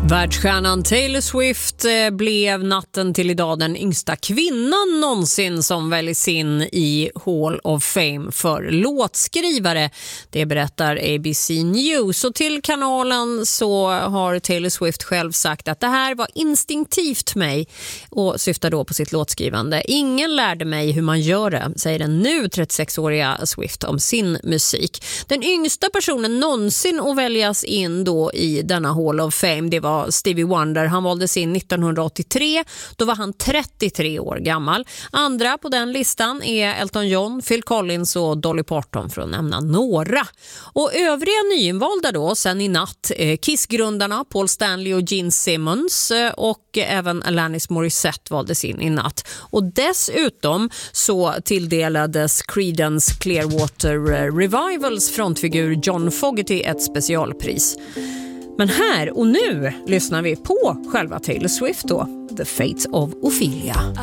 Världsstjärnan Taylor Swift blev natten till idag den yngsta kvinnan någonsin som väljs in i Hall of Fame för låtskrivare. Det berättar ABC News. Och till kanalen så har Taylor Swift själv sagt att det här var instinktivt mig, och syftar då på sitt låtskrivande. Ingen lärde mig hur man gör det, säger den nu 36-åriga Swift om sin musik. Den yngsta personen någonsin att väljas in då i denna Hall of Fame, det var Stevie Wonder. Han valdes in 1983. Då var han 33 år gammal. Andra på den listan är Elton John, Phil Collins och Dolly Parton, för att nämna några. Och övriga nyinvalda då sen i natt, Kiss-grundarna Paul Stanley och Gene Simmons, och även Alanis Morissette valdes in i natt. Och dessutom så tilldelades Creedence Clearwater Revivals frontfigur John Fogerty ett specialpris. Men här och nu lyssnar vi på själva Taylor Swift då, The Fate of Ophelia.